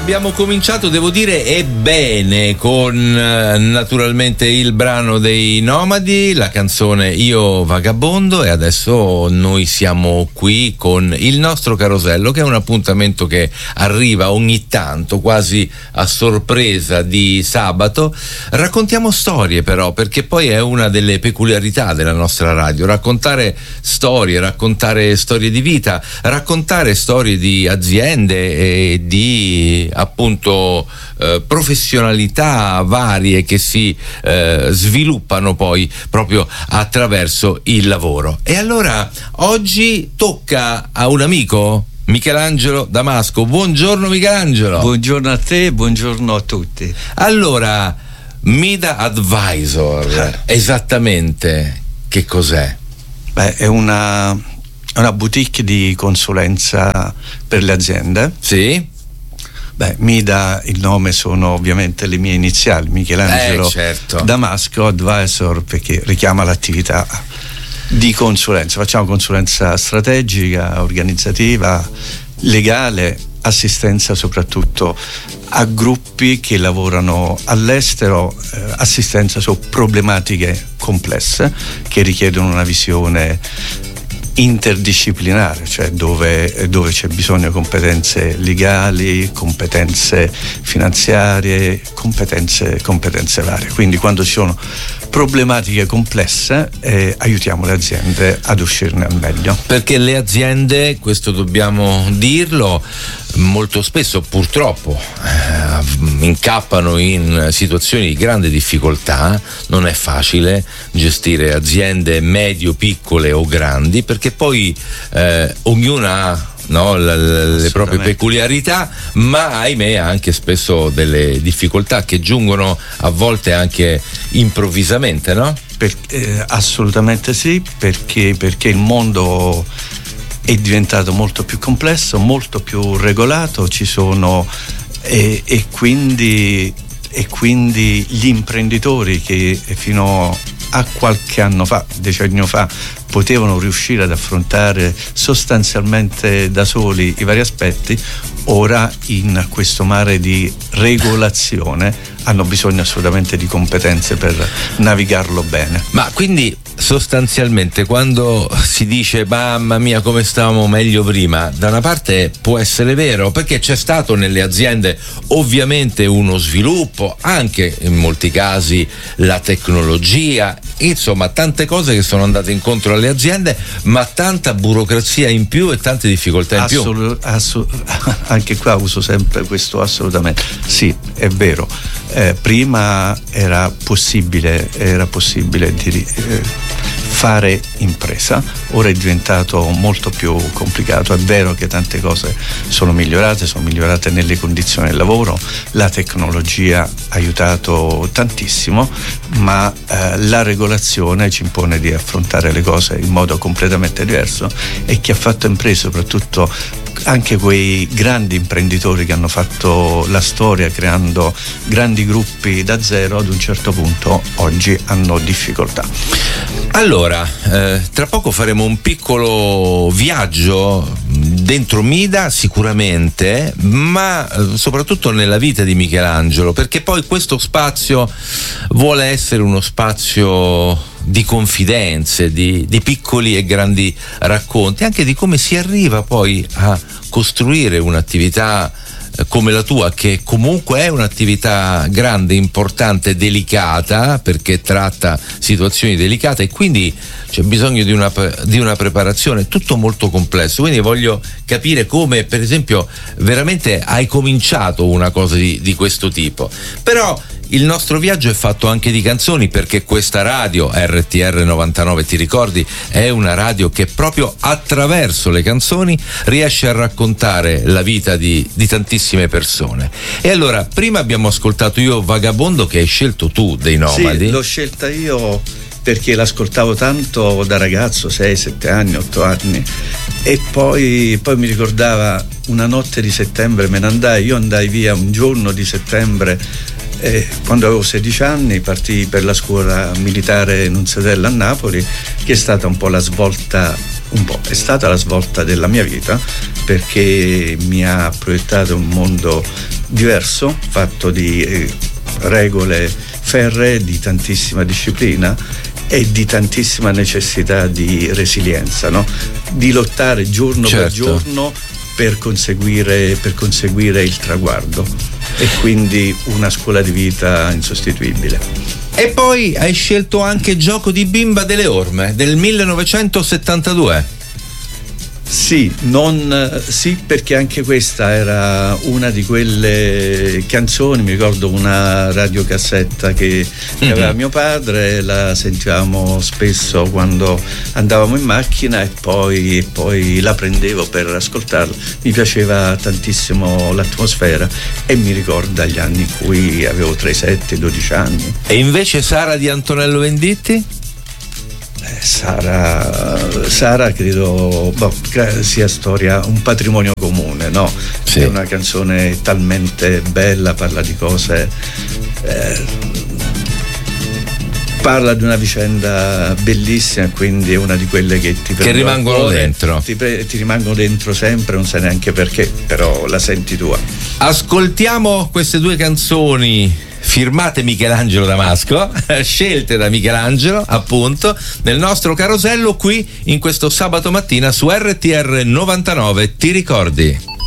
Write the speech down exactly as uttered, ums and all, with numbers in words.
abbiamo cominciato, devo dire, e bene, con eh, naturalmente il brano dei Nomadi, la canzone Io Vagabondo, e adesso noi siamo qui con il nostro carosello, che è un appuntamento che arriva ogni tanto, quasi a sorpresa di sabato. Raccontiamo storie però, perché poi è una delle peculiarità della nostra radio, raccontare storie, raccontare storie di vita, raccontare storie di aziende e di appunto eh, professionalità varie che si eh, sviluppano poi proprio attraverso il lavoro. E allora oggi tocca a un amico, Michelangelo Damasco. Buongiorno Michelangelo. Buongiorno a te, buongiorno a tutti. Allora, Mida Advisor, esattamente che cos'è? Beh, è una, una boutique di consulenza per le aziende. Sì. Beh, Mida, il nome sono ovviamente le mie iniziali, Michelangelo eh, certo. Damasco, Advisor, perché richiama l'attività di consulenza. Facciamo consulenza strategica, organizzativa, legale, assistenza soprattutto a gruppi che lavorano all'estero, eh, assistenza su problematiche complesse che richiedono una visione interdisciplinare, cioè dove, dove c'è bisogno di competenze legali, competenze finanziarie, competenze, competenze varie. Quindi quando ci sono problematiche complesse eh, aiutiamo le aziende ad uscirne al meglio. Perché le aziende, questo dobbiamo dirlo, molto spesso purtroppo eh, incappano in situazioni di grande difficoltà. Non è facile gestire aziende medio, piccole o grandi, perché poi eh, ognuna ha no, le, le proprie peculiarità, ma ahimè anche spesso delle difficoltà che giungono a volte anche improvvisamente, no? Per, eh, assolutamente sì, perché, perché il mondo è diventato molto più complesso, molto più regolato, ci sono e, e quindi e quindi gli imprenditori che fino a qualche anno fa, decennio fa, potevano riuscire ad affrontare sostanzialmente da soli i vari aspetti, ora in questo mare di regolazione hanno bisogno assolutamente di competenze per navigarlo bene. Ma quindi sostanzialmente quando si dice mamma mia come stavamo meglio prima, da una parte può essere vero, perché c'è stato nelle aziende ovviamente uno sviluppo, anche in molti casi la tecnologia, insomma tante cose che sono andate incontro alle aziende, ma tanta burocrazia in più e tante difficoltà in Assolu- più. assu- anche qua uso sempre questo assolutamente. Sì, è vero. Eh, prima era possibile, era possibile di, eh, fare impresa, ora è diventato molto più complicato. È vero che tante cose sono migliorate, sono migliorate nelle condizioni del lavoro, la tecnologia ha aiutato tantissimo, ma eh, la regolazione ci impone di affrontare le cose in modo completamente diverso, e chi ha fatto imprese, soprattutto anche quei grandi imprenditori che hanno fatto la storia creando grandi gruppi da zero, ad un certo punto oggi hanno difficoltà. Allora, eh, tra poco faremo un piccolo viaggio dentro Mida sicuramente, ma eh, soprattutto nella vita di Michelangelo, perché poi questo spazio vuole essere uno spazio di confidenze, di, di piccoli e grandi racconti, anche di come si arriva poi a costruire un'attività come la tua, che comunque è un'attività grande, importante, delicata, perché tratta situazioni delicate, e quindi c'è bisogno di una, di una preparazione, tutto molto complesso. Quindi voglio capire come, per esempio, veramente hai cominciato una cosa di, di questo tipo. Però il nostro viaggio è fatto anche di canzoni, perché questa radio R T R novantanove, ti ricordi, è una radio che proprio attraverso le canzoni riesce a raccontare la vita di, di tantissime persone. E allora, prima abbiamo ascoltato Io Vagabondo, che hai scelto tu, dei Nomadi. Sì, l'ho scelta io perché l'ascoltavo tanto da ragazzo, sei, sette anni, otto anni, e poi, poi mi ricordava una notte di settembre, me ne andai, io andai via un giorno di settembre, eh, quando avevo sedici anni, partii per la scuola militare Nunziatella a Napoli, che è stata un po' la svolta, un po', è stata la svolta della mia vita, perché mi ha proiettato un mondo diverso, fatto di eh, regole ferree, di tantissima disciplina e di tantissima necessità di resilienza, no? Di lottare giorno certo. per giorno per conseguire, per conseguire il traguardo, e quindi una scuola di vita insostituibile. E poi hai scelto anche Gioco di bimba delle orme del millenovecentosettantadue. Sì, non, sì, perché anche questa era una di quelle canzoni, mi ricordo una radiocassetta che, che mm-hmm. aveva mio padre, la sentivamo spesso quando andavamo in macchina, e poi, e poi la prendevo per ascoltarla. Mi piaceva tantissimo l'atmosfera e mi ricorda gli anni in cui avevo tra i sette e i dodici anni. E invece Sara di Antonello Venditti? Sara, Sara credo boh, sia storia, un patrimonio comune, no? Sì. È una canzone talmente bella, parla di cose, eh, parla di una vicenda bellissima, quindi è una di quelle che ti che rimangono cuore, dentro ti, pre- ti rimangono dentro sempre, non sai neanche perché, però la senti tua. Ascoltiamo queste due canzoni firmate Michelangelo Damasco, scelte da Michelangelo appunto nel nostro carosello qui in questo sabato mattina su R T R novantanove. Ti ricordi?